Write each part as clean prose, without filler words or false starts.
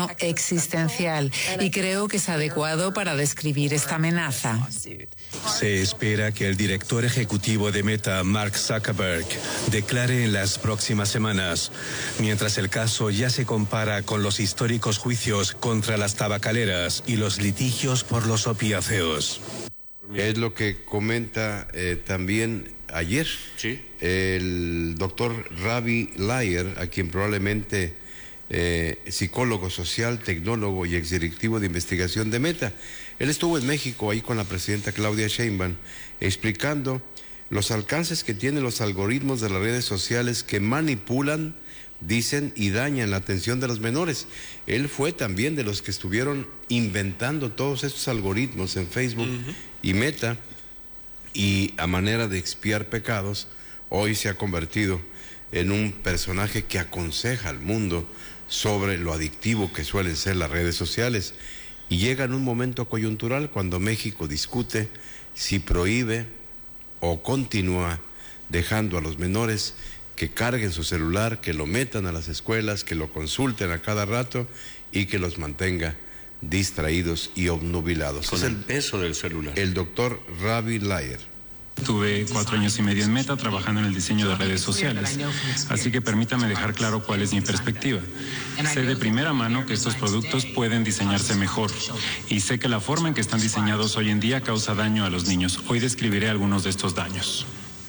tono existencial y creo que es adecuado para describir esta amenaza. Se espera que el director ejecutivo de Meta, Mark Zuckerberg, declare en las próximas semanas, mientras el caso ya se compara con los históricos juicios contra las tabacaleras y los litigios por los opiáceos. Es lo que comenta también ayer el doctor Ravi Laier, a quien probablemente psicólogo social, tecnólogo y exdirectivo de investigación de Meta. Él estuvo en México ahí con la presidenta Claudia Sheinbaum explicando los alcances que tienen los algoritmos de las redes sociales que manipulan, dicen, y dañan la atención de los menores. Él fue también de los que estuvieron inventando todos estos algoritmos en Facebook y Meta, y a manera de expiar pecados, hoy se ha convertido en un personaje que aconseja al mundo sobre lo adictivo que suelen ser las redes sociales. Y llega en un momento coyuntural cuando México discute si prohíbe o continúa dejando a los menores que carguen su celular, que lo metan a las escuelas, que lo consulten a cada rato y que los mantenga distraídos y obnubilados. Con el peso del celular. El doctor Ravi Laier. Tuve 4 años y medio en Meta trabajando en el diseño de redes sociales, así que permítame dejar claro cuál es mi perspectiva. Sé de primera mano que estos productos pueden diseñarse mejor y sé que la forma en que están diseñados hoy en día causa daño a los niños. Hoy describiré algunos de estos daños.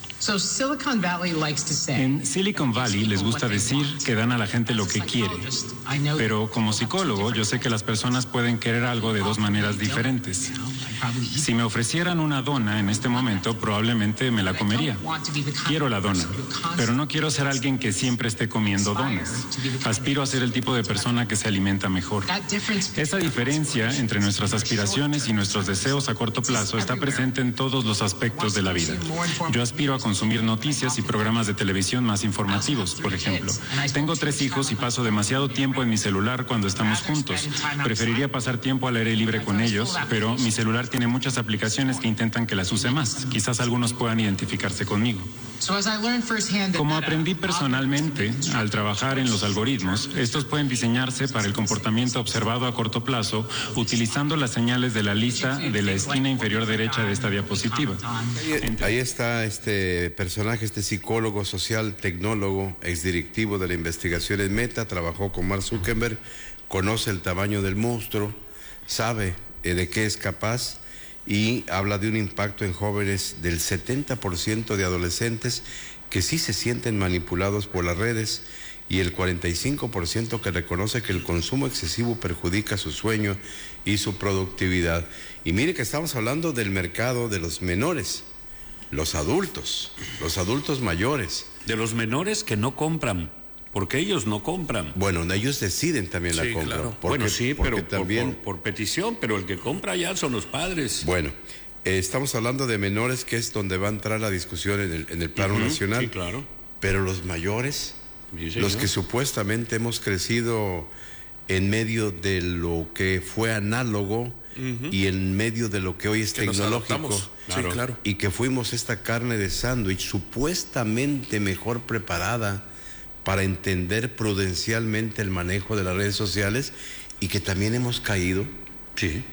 En Silicon Valley les gusta decir que dan a la gente lo que quiere, pero como psicólogo yo sé que las personas pueden querer algo de dos maneras diferentes. Si me ofrecieran una dona en este momento, probablemente me la comería. Quiero la dona, pero no quiero ser alguien que siempre esté comiendo donas. Aspiro a ser el tipo de persona que se alimenta mejor. Esa diferencia entre nuestras aspiraciones y nuestros deseos a corto plazo está presente en todos los aspectos de la vida. Yo aspiro a consumir noticias y programas de televisión más informativos, por ejemplo. Tengo 3 hijos y paso demasiado tiempo en mi celular cuando estamos juntos. Preferiría pasar tiempo al aire libre con ellos, pero mi celular tiene muchas aplicaciones que intentan que las use más. Quizás algunos puedan identificarse conmigo. Como aprendí personalmente al trabajar en los algoritmos, estos pueden diseñarse para el comportamiento observado a corto plazo utilizando las señales de la lista de la esquina inferior derecha de esta diapositiva. Ahí está este personaje, este psicólogo social, tecnólogo, exdirectivo de la investigación en Meta, trabajó con Mark Zuckerberg, conoce el tamaño del monstruo, sabe de qué es capaz y habla de un impacto en jóvenes del 70% de adolescentes que sí se sienten manipulados por las redes y el 45% que reconoce que el consumo excesivo perjudica su sueño y su productividad. Y mire que estamos hablando del mercado de los menores, los adultos mayores. De los menores que no compran, porque ellos no compran. Bueno, ellos deciden también la compra. Claro. Porque, bueno, sí, pero también por petición, pero el que compra ya son los padres. Bueno, estamos hablando de menores, que es donde va a entrar la discusión en el plano nacional. Sí, claro. Pero los mayores, los que supuestamente hemos crecido en medio de lo que fue análogo y en medio de lo que hoy es tecnológico, claro. Y que fuimos esta carne de sándwich supuestamente mejor preparada para entender prudencialmente el manejo de las redes sociales y que también hemos caído. Sí.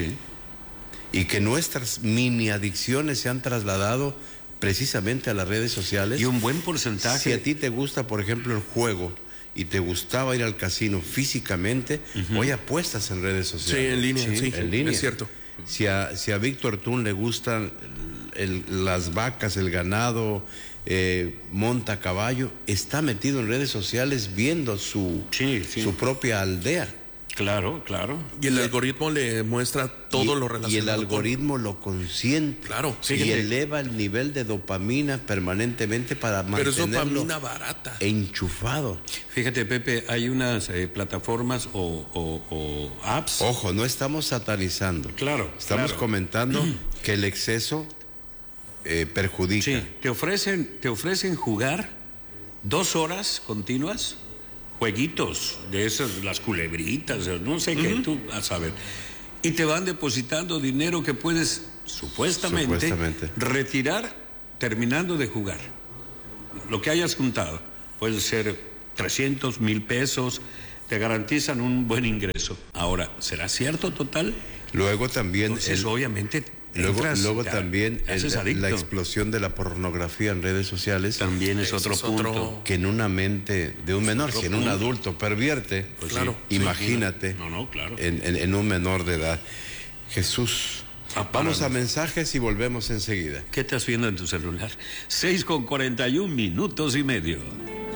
Y que nuestras mini adicciones se han trasladado precisamente a las redes sociales. Y un buen porcentaje. Si a ti te gusta, por ejemplo, el juego y te gustaba ir al casino físicamente, hoy apuestas en redes sociales. Sí, en línea, en línea. Es cierto. Si a Víctor Tún le gustan las vacas, el ganado, monta a caballo, está metido en redes sociales viendo su propia aldea. Claro. Y el algoritmo le muestra todo lo relacionado. Y el algoritmo lo consiente. Claro. Y eleva el nivel de dopamina permanentemente para mantenerlo. Pero es dopamina barata. Enchufado. Fíjate, Pepe, hay unas plataformas o apps. Ojo, no estamos satanizando. Claro. Estamos comentando que el exceso perjudica. Sí, te ofrecen jugar 2 horas continuas. Jueguitos de esas, las culebritas, no sé qué, tú a saber. Y te van depositando dinero que puedes supuestamente retirar terminando de jugar. Lo que hayas juntado. Puede ser 300, 1,000 pesos. te garantizan un buen ingreso. Ahora, ¿será cierto total? Luego también... Entonces, obviamente... Luego también la adicto. explosión de la pornografía en redes sociales. También es otro punto. Que en una mente de un menor, si en un adulto pervierte, Pues claro. imagínate, claro. en un menor de edad. Jesús, vamos a mensajes y volvemos enseguida. ¿Qué estás viendo en tu celular? 6:41 minutos y medio.